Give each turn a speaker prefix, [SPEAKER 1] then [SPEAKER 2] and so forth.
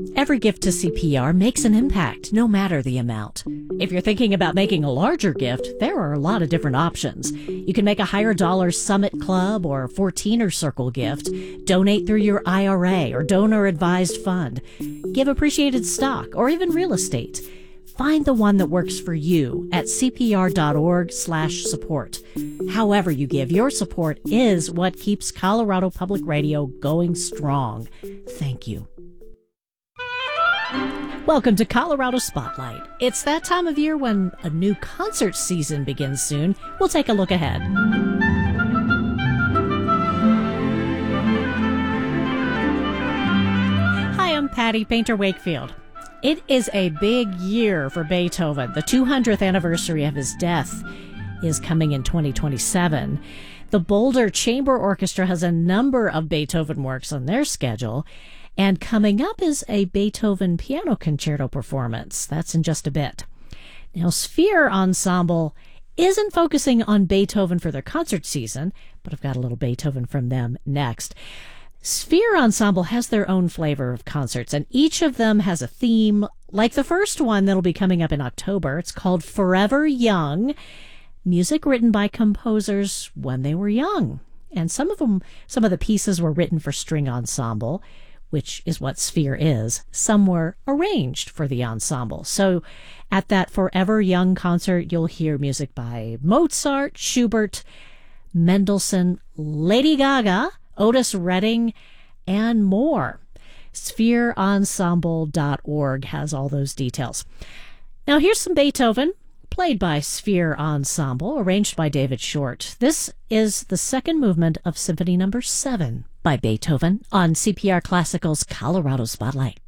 [SPEAKER 1] Every gift to CPR makes an impact, no matter the amount. If you're thinking about making a larger gift, there are a lot of different options. You can make a higher dollar Summit Club or 14er Circle gift, donate through your IRA or donor-advised fund, give appreciated stock, or even real estate. Find the one that works for you at cpr.org/support. However you give, your support is what keeps Colorado Public Radio going strong. Thank you. Welcome to Colorado Spotlight. It's that time of year when a new concert season begins soon. We'll take a look ahead. Hi, I'm Patty Painter Wakefield. It is a big year for Beethoven. The 200th anniversary of his death is coming in 2027. The Boulder Chamber Orchestra has a number of Beethoven works on their schedule. And coming up is a Beethoven piano concerto performance. That's in just a bit. Now, Sphere Ensemble isn't focusing on Beethoven for their concert season, but I've got a little Beethoven from them next. Sphere Ensemble has their own flavor of concerts, and each of them has a theme, like the first one that'll be coming up in October. It's called Forever Young, music written by composers when they were young. And some of the pieces were written for string ensemble, which is what Sphere is. Some were arranged for the ensemble. So at that Forever Young concert, you'll hear music by Mozart, Schubert, Mendelssohn, Lady Gaga, Otis Redding, and more. SphereEnsemble.org has all those details. Now here's some Beethoven, played by Sphere Ensemble, arranged by David Short. This is the second movement of Symphony No. 7 by Beethoven on CPR Classical's Colorado Spotlight.